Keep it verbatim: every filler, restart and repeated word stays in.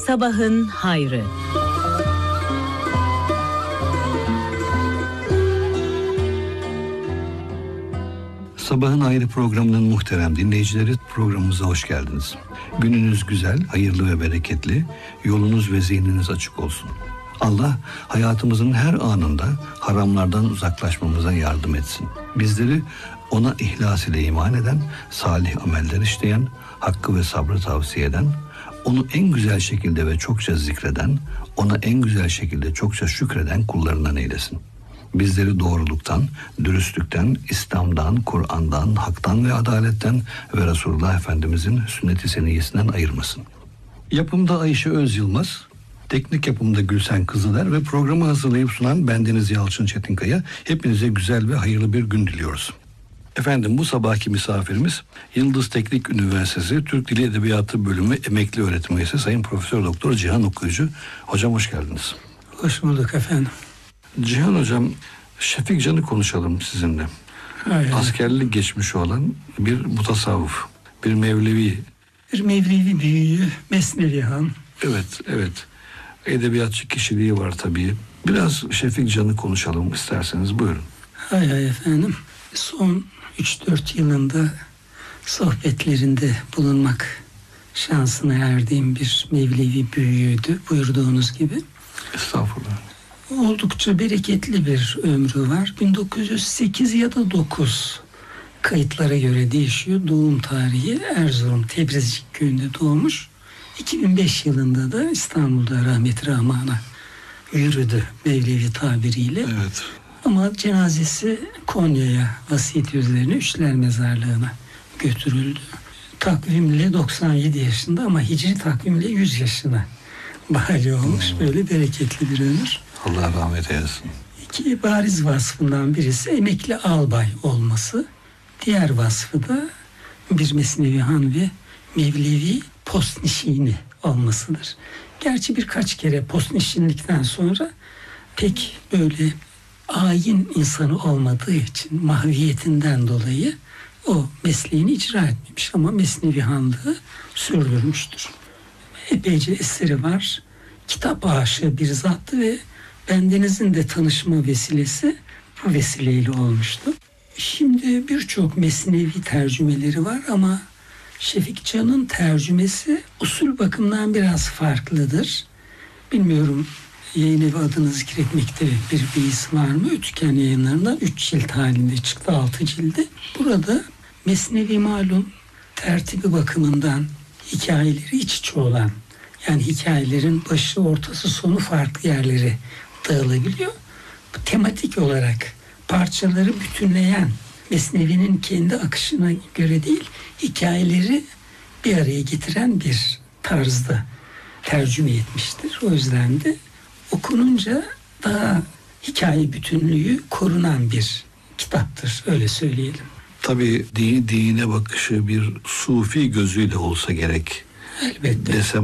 Sabahın hayrı. Sabahın Hayrı programının muhterem dinleyicileri, programımıza hoş geldiniz. Gününüz güzel, hayırlı ve bereketli, yolunuz ve zihniniz açık olsun. Allah hayatımızın her anında haramlardan uzaklaşmamıza yardım etsin. Bizleri ona ihlas ile iman eden, salih ameller işleyen, hakkı ve sabrı tavsiye eden, onu en güzel şekilde ve çokça zikreden, ona en güzel şekilde çokça şükreden kullarından eylesin. Bizleri doğruluktan, dürüstlükten, İslam'dan, Kur'an'dan, haktan ve adaletten ve Resulullah Efendimizin sünnet-i seniyyesinden ayırmasın. Yapımda Ayşe Öz Yılmaz, teknik yapımda Gülsen Kızıler ve programı hazırlayıp sunan bendeniz Yalçın Çetinkaya. Hepinize güzel ve hayırlı bir gün diliyoruz. Efendim, bu sabahki misafirimiz Yıldız Teknik Üniversitesi Türk Dili Edebiyatı Bölümü Emekli Öğretim Üyesi Sayın Profesör Doktor Cihan Okuyucu. Hocam hoş geldiniz. Hoş bulduk efendim. Cihan hocam, Şefik Can'ı konuşalım sizinle. Hayır. Askerlik geçmişi olan bir mutasavvuf, bir Mevlevi. Bir Mevlevi büyüğü, Mesnevi Han. Evet, evet. Edebiyatçı kişiliği var tabii. Biraz Şefik Can'ı konuşalım isterseniz, buyurun. Hay hay efendim. Son üç dört yılında sohbetlerinde bulunmak şansına erdiğim bir Mevlevi büyüğüydü, buyurduğunuz gibi. Estağfurullah. Oldukça bereketli bir ömrü var. bin dokuz yüz sekiz ya da dokuz kayıtlara göre değişiyor. Doğum tarihi Erzurum Tebrizcik köyünde doğmuş. iki bin beş yılında da İstanbul'da rahmet-i rahmana yürüdü Mevlevi tabiriyle. Evet. Ama cenazesi Konya'ya, vasiyeti üzerine Üçler Mezarlığı'na götürüldü. Takvimle doksan yedi yaşında ama hicri takvimle yüz yaşına bali olmuş. Hmm. Böyle bereketli bir ömür. Allah rahmet eylesin. İki bariz vasfından birisi emekli albay olması. Diğer vasfı da bir Mesnevi Han ve Mevlevi postnişini olmasıdır. Gerçi birkaç kere postnişinlikten sonra pek böyle ayin insanı olmadığı için mahviyetinden dolayı o mesleğini icra etmemiş ama Mesnevi Hanlığı sürdürmüştür. Epeyce eseri var. Kitap aşığı bir zattı ve bendenizin de tanışma vesilesi bu vesileyle olmuştu. Şimdi birçok mesnevi tercümeleri var ama Şefik Can'ın tercümesi usul bakımından biraz farklıdır. Bilmiyorum, yayın evi adını zikretmekte bir beis var mı? Ütüken Yayınları'ndan üç cilt halinde çıktı, altı cildi. Burada mesnevi malum tertibi bakımından hikayeleri iç içe olan, yani hikayelerin başı, ortası, sonu farklı yerlere dağılabiliyor. Tematik olarak parçaları bütünleyen, Mesnevi'nin kendi akışına göre değil, hikayeleri bir araya getiren bir tarzda tercüme etmiştir. O yüzden de okununca daha hikaye bütünlüğü korunan bir kitaptır, öyle söyleyelim. Tabii din, dine bakışı bir sufi gözüyle olsa gerek. Elbette. Desem